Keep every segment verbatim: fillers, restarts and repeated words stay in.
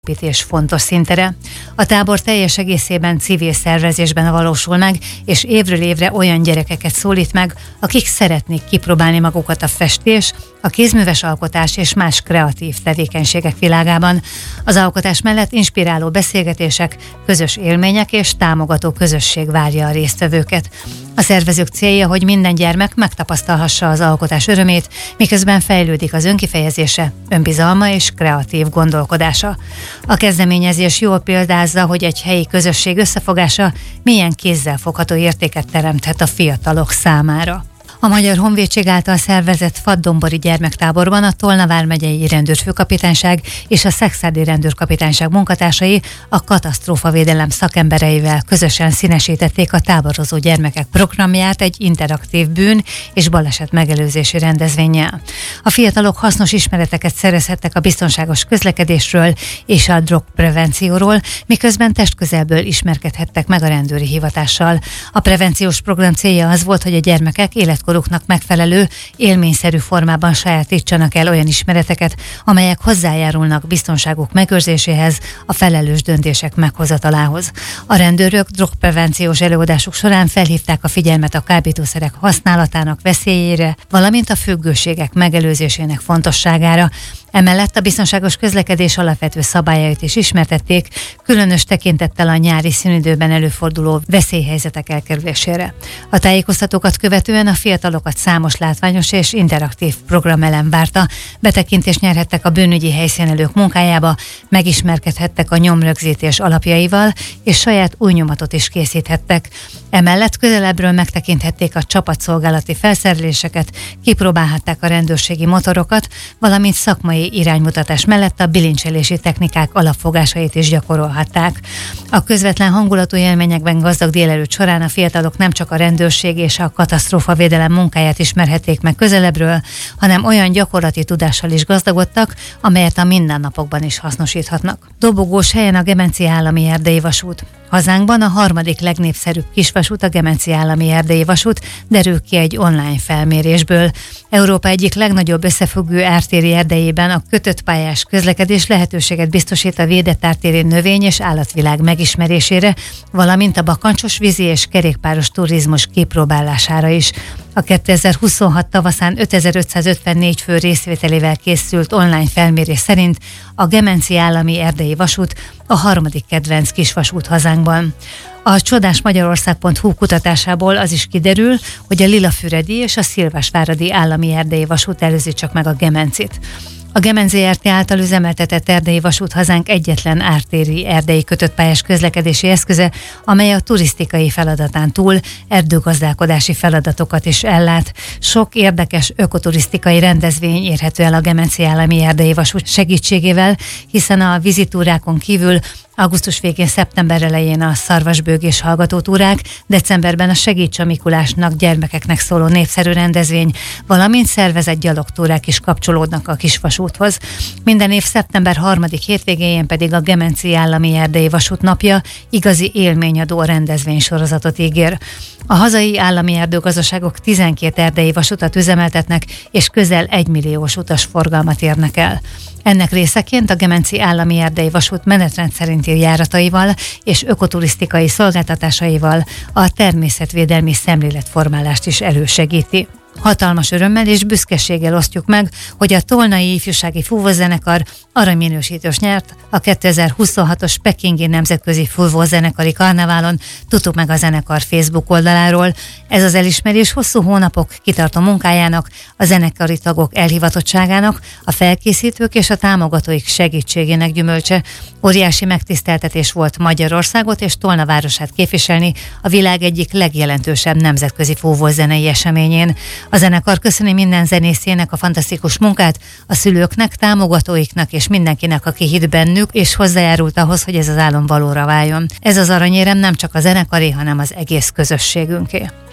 építés fontos szintere. A tábor teljes egészében civil szervezésben valósul meg, és évről évre olyan gyerekeket szólít meg, akik szeretnék kipróbálni magukat a festés, a kézműves alkotás és más kreatív tevékenységek világában. Az alkotás mellett inspiráló beszélgetések, közös élmények és támogató közösség várja a résztvevőket. A szervezők célja, hogy minden gyermek megtapasztalhassa az alkotás örömét, miközben fejlődik az önkifejezése, önbizalma és kreatív gondolkodása. A kezdeményezés jól példázza, hogy egy helyi közösség összefogása milyen kézzelfogható értéket teremthet a fiatalok számára. A Magyar Honvédség által szervezett Fadddombori gyermektáborban a Tolna vármegyei rendőrfőkapitányság és a Szekszárdi rendőrkapitányság munkatársai a katasztrófavédelem szakembereivel közösen színesítették a táborozó gyermekek programját egy interaktív bűn- és baleset megelőzési rendezvénnyel. A fiatalok hasznos ismereteket szerezhettek a biztonságos közlekedésről és a drogprevencióról, miközben testközelből ismerkedhettek meg a rendőri hivatással. A prevenciós program célja az volt, hogy a gyermekek életkoruknak megfelelő, élményszerű formában sajátítsanak el olyan ismereteket, amelyek hozzájárulnak biztonságuk megőrzéséhez, a felelős döntések meghozatalához. A rendőrök drogprevenciós előadásuk során felhívták a figyelmet a kábítószerek használatának veszélyére, valamint a függőségek megelőzésének fontosságára. Emellett a biztonságos közlekedés alapvető szabályait is ismertették, különös tekintettel a nyári szünidőben előforduló veszélyhelyzetek elkerülésére. A tájékoztatókat követően a fiatalokat számos látványos és interaktív programelem várta, betekintést nyerhettek a bűnügyi helyszínelők munkájába, megismerkedhettek a nyomrögzítés alapjaival, és saját új nyomatot is készíthettek. Emellett közelebbről megtekinthették a csapatszolgálati felszereléseket, kipróbálhatták a rendőrségi motorokat, valamint szakmai iránymutatás mellett a bilincselési technikák alapfogásait is gyakorolhatták. A közvetlen hangulatú élményekben gazdag délelőtt során a fiatalok nem csak a rendőrség és a katasztrófavédelem munkáját ismerhették meg közelebbről, hanem olyan gyakorlati tudással is gazdagodtak, amelyet a mindennapokban is hasznosíthatnak. Dobogós helyen a Gemenci Állami Erdei Vasút. Hazánkban a harmadik legnépszerűbb kisvasút, a Gemenci Állami Erdei Vasút, derül ki egy online felmérésből. Európa egyik legnagyobb összefüggő ártéri erdejében a kötött pályás közlekedés lehetőséget biztosít a védett ártéri növény- és állatvilág megismerésére, valamint a bakancsos vízi és kerékpáros turizmus kipróbálására is. A kétezer-huszonhat tavaszán ötezer-ötszázötvennégy fő részvételével készült online felmérés szerint a Gemenci Állami Erdei Vasút a harmadik kedvenc kisvasút hazánkban. A csodás magyarország pont hu kutatásából az is kiderül, hogy a Lilafüredi és a Szilvásváradi Állami Erdei Vasút előzi csak meg a Gemencit. A Gemenc zé er té által üzemeltetett erdei vasút hazánk egyetlen ártéri erdei kötöttpályás közlekedési eszköze, amely a turisztikai feladatán túl erdőgazdálkodási feladatokat is ellát. Sok érdekes ökoturisztikai rendezvény érhető el a Gemenci Állami Erdei Vasút segítségével, hiszen a vizitúrákon kívül augusztus végén, szeptember elején a szarvasbőgés hallgatótúrák, decemberben a Segíts a Mikulásnak gyermekeknek szóló népszerű rendezvény, valamint szervezett gyalogtúrák is kapcsolódnak a kisvasúthoz. Minden év szeptember harmadik hétvégéjén pedig a Gemenci Állami Erdei Vasút napja igazi élményadó rendezvénysorozatot ígér. A hazai állami erdőgazdaságok tizenkét erdei vasutat üzemeltetnek, és közel egymilliós utasforgalmat érnek el. Ennek részeként a Gemenci Állami Erdei Vasút menetrend szerinti járataival és ökoturisztikai szolgáltatásaival a természetvédelmi szemléletformálást is elősegíti. Hatalmas örömmel és büszkeséggel osztjuk meg, hogy a Tolnai Ifjúsági Fúvózenekar aranyminősítős nyert a kétezer-huszonhatos Pekingi Nemzetközi Fúvózenekari Karneválon, tudtuk meg a zenekar Facebook oldaláról. Ez az elismerés hosszú hónapok kitartó munkájának, a zenekari tagok elhivatottságának, a felkészítők és a támogatóik segítségének gyümölcse. Óriási megtiszteltetés volt Magyarországot és Tolna városát képviselni a világ egyik legjelentősebb nemzetközi fúvózenei eseményén. A zenekar köszöni minden zenészének a fantasztikus munkát, a szülőknek, támogatóiknak és mindenkinek, aki hitt bennük és hozzájárult ahhoz, hogy ez az álom valóra váljon. Ez az aranyérem nem csak a zenekari, hanem az egész közösségünké.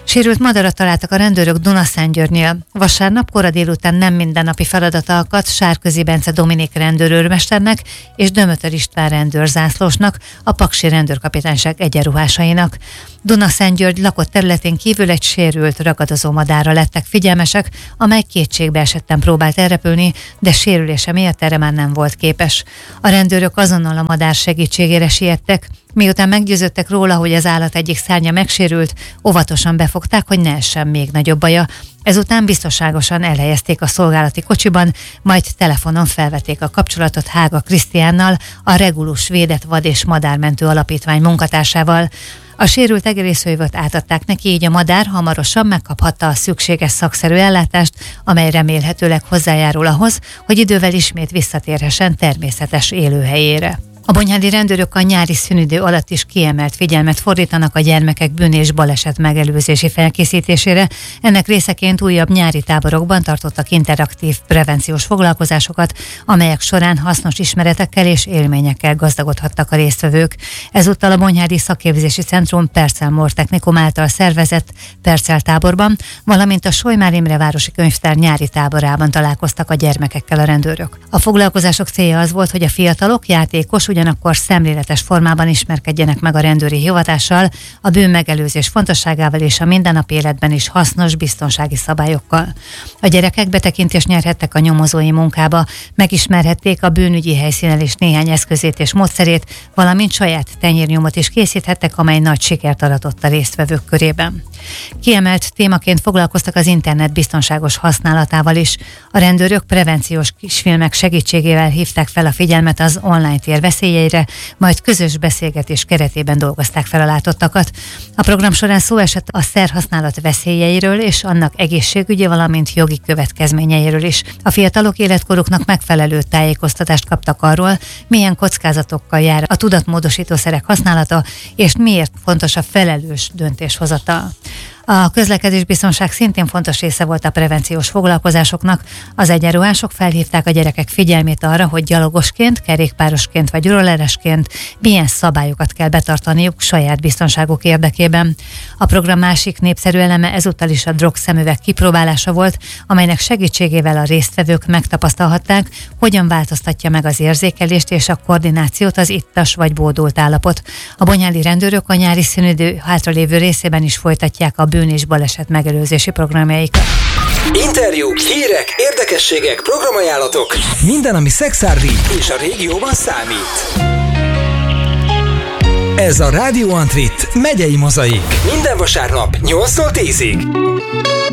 Sérült madarat találtak a rendőrök Dunaszentgyörgynél. Vasárnap kora délután nem mindennapi feladata akadt Sárközi Bence Dominik rendőrőrmesternek és Dömötör István rendőrzászlósnak, a paksi rendőrkapitányság egyenruhásainak. Dunaszentgyörgy lakott területén kívül egy sérült ragadozó madárra lettek figyelmesek, amely kétségbe esetten próbált elrepülni, de sérülése miatt erre már nem volt képes. A rendőrök azonnal a madár segítségére siettek. Miután meggyőződtek róla, hogy az állat egyik szárnya megsérült, óvatosan befogták, hogy ne essen még nagyobb baja. Ezután biztonságosan elhelyezték a szolgálati kocsiban, majd telefonon felvették a kapcsolatot Hága Krisztiánnal, a Regulus Védett Vad- és Madármentő Alapítvány munkatársával. A sérült egészőjvöt átadták neki, így a madár hamarosan megkaphatta a szükséges szakszerű ellátást, amely remélhetőleg hozzájárul ahhoz, hogy idővel ismét visszatérhessen természetes élőhelyére. A bonyhádi rendőrök a nyári szünidő alatt is kiemelt figyelmet fordítanak a gyermekek bűn- és baleset megelőzési felkészítésére. Ennek részeként újabb nyári táborokban tartottak interaktív prevenciós foglalkozásokat, amelyek során hasznos ismeretekkel és élményekkel gazdagodhattak a résztvevők. Ezúttal a Bonyhádi Szakképzési Centrum Percelmor Technikum által szervezett Percel táborban, valamint a Solymár Imre Városi Könyvtár nyári táborában találkoztak a gyermekekkel a rendőrök. A foglalkozások célja az volt, hogy a fiatalok játékos, ugyanakkor szemléletes formában ismerkedjenek meg a rendőri hivatással, a bűn megelőzés fontosságával és a mindennapi életben is hasznos biztonsági szabályokkal. A gyerekek betekintést nyerhettek a nyomozói munkába, megismerhették a bűnügyi helyszínelés néhány eszközét és módszerét, valamint saját tenyérnyomot is készíthettek, amely nagy sikert aratott a résztvevők körében. Kiemelt témaként foglalkoztak az internet biztonságos használatával is. A rendőrök prevenciós kisfilmek segítségével hívták fel a figyelmet az online tér veszélyeire, majd közös beszélgetés keretében dolgozták fel a látottakat. A program során szó esett a szerhasználat veszélyeiről és annak egészségügyi, valamint jogi következményeiről is. A fiatalok életkoruknak megfelelő tájékoztatást kaptak arról, milyen kockázatokkal jár a tudatmódosítószerek használata, és miért fontos a felelős döntéshozatal. A közlekedésbiztonság szintén fontos része volt a prevenciós foglalkozásoknak. Az egyenruhások felhívták a gyerekek figyelmét arra, hogy gyalogosként, kerékpárosként vagy rolleresként milyen szabályokat kell betartaniuk saját biztonságuk érdekében. A program másik népszerű eleme ezúttal is a drogszemüveg kipróbálása volt, amelynek segítségével a résztvevők megtapasztalhatták, hogyan változtatja meg az érzékelést és a koordinációt az ittas vagy bódult állapot. A bonyhádi rendőrök a nyári szünidő hátralévő részében is folytatják a bűn- és baleset megelőzési programjaikat. Interjú, hírek, érdekességek, programajánlatok. Minden, ami szexárdi és a régióban számít. Ez a Rádió Antrit megyei mozaik. Minden vasárnap nyolctól tízig.